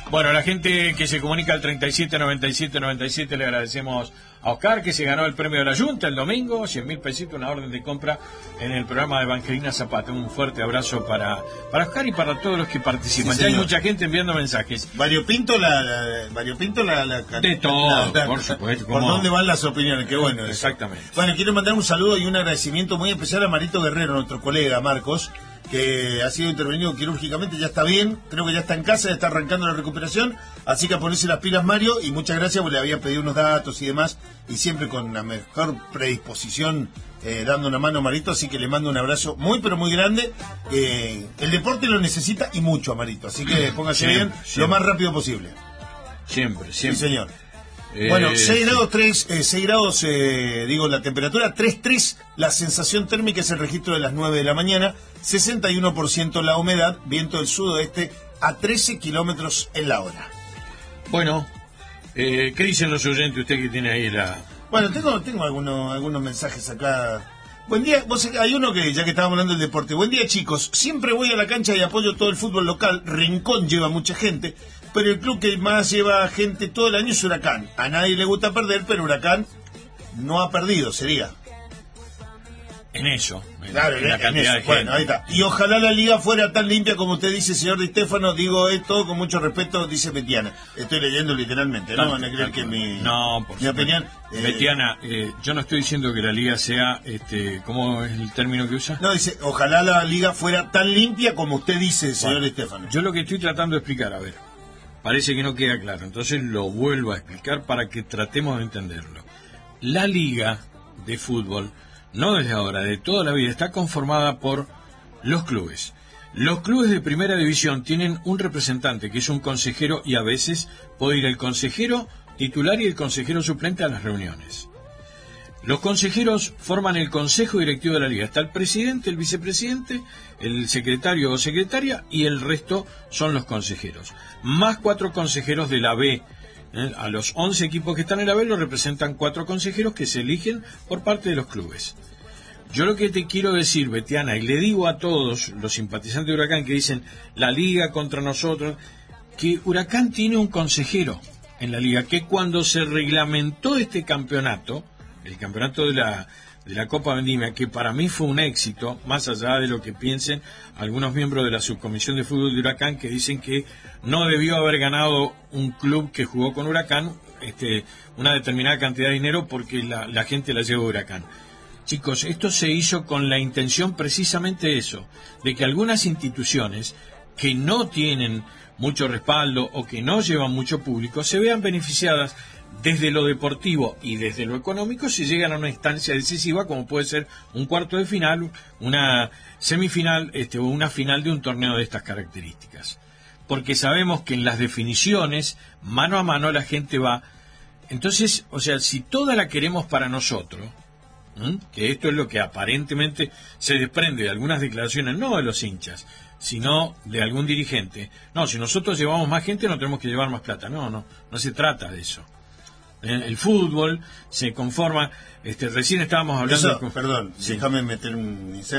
Bueno, la gente que se comunica al 379797, le agradecemos a Oscar, que se ganó el premio de la Junta el domingo, 100.000 pesitos, una orden de compra en el programa de Evangelina Zapata. Un fuerte abrazo para Oscar y para todos los que participan. Sí, ya hay señor. mucha gente enviando mensajes. Variopinto la De todo, por supuesto. ¿Por dónde van las opiniones? Qué bueno. Exactamente. Bueno, quiero mandar un saludo y un agradecimiento muy especial a Marito Guerrero, nuestro colega Marcos, que ha sido intervenido quirúrgicamente, ya está bien, creo que ya está en casa, ya está arrancando la recuperación, así que a ponerse las pilas, Mario, y muchas gracias, porque le había pedido unos datos y demás, y siempre con la mejor predisposición, dando una mano a Marito, así que le mando un abrazo muy pero muy grande. El deporte lo necesita y mucho a Marito, así que póngase bien lo más rápido posible. Siempre. Sí, señor. Bueno, 6 grados, digo, la temperatura, 3.3, la sensación térmica es el registro de las 9 de la mañana, 61% la humedad, viento del sudoeste a 13 kilómetros en la hora. Bueno, ¿qué dicen los oyentes? Usted que tiene ahí la... Bueno, tengo algunos mensajes acá. Buen día, hay uno que, ya que estábamos hablando del deporte, buen día chicos, siempre voy a la cancha y apoyo todo el fútbol local, Rincón lleva mucha gente, pero el club que más lleva gente todo el año es Huracán. A nadie le gusta perder, pero Huracán no ha perdido, sería. En eso, Claro, en la cantidad de gente. Bueno, ahí está. Y ojalá la liga fuera tan limpia como usted dice, señor Di Stéfano. Digo esto con mucho respeto, dice Betiana. Estoy leyendo literalmente, ¿no? Van a creer que mi opinión. Betiana, yo no estoy diciendo que la liga sea, ¿cómo es el término que usa? No, dice, ojalá la liga fuera tan limpia como usted dice, señor Di Stéfano. Yo lo que estoy tratando de explicar, a ver, parece que no queda claro, entonces lo vuelvo a explicar para que tratemos de entenderlo. La liga de fútbol, no desde ahora, de toda la vida, está conformada por los clubes. Los clubes de primera división tienen un representante que es un consejero, y a veces puede ir el consejero titular y el consejero suplente a las reuniones. Los consejeros forman el consejo directivo de la liga. Está el presidente, el vicepresidente, el secretario o secretaria, y el resto son los consejeros. Más 4 consejeros de la B. A los 11 equipos que están en la B los representan 4 consejeros que se eligen por parte de los clubes. Yo lo que te quiero decir, Betiana, y le digo a todos los simpatizantes de Huracán que dicen la liga contra nosotros, que Huracán tiene un consejero en la liga, que cuando se reglamentó este campeonato, el campeonato de la Copa Vendimia, que para mí fue un éxito, más allá de lo que piensen algunos miembros de la subcomisión de fútbol de Huracán, que dicen que no debió haber ganado un club que jugó con Huracán una determinada cantidad de dinero porque la gente la llevó a Huracán. Chicos, esto se hizo con la intención precisamente de eso, de que algunas instituciones que no tienen mucho respaldo o que no llevan mucho público se vean beneficiadas desde lo deportivo y desde lo económico si llegan a una instancia decisiva como puede ser un cuarto de final, una semifinal o una final de un torneo de estas características. Porque sabemos que en las definiciones, mano a mano, la gente va. Entonces, o sea, si toda la queremos para nosotros, que esto es lo que aparentemente se desprende de algunas declaraciones, no de los hinchas, sino de algún dirigente. No, si nosotros llevamos más gente no tenemos que llevar más plata. No se trata de eso. El fútbol se conforma, recién estábamos hablando... Perdón, déjame meter un